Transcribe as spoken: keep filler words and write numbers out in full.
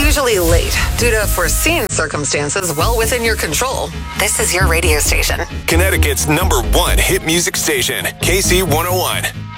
usually late due to foreseen circumstances well within your control, this is your radio station. Connecticut's number one hit music station, K C one oh one.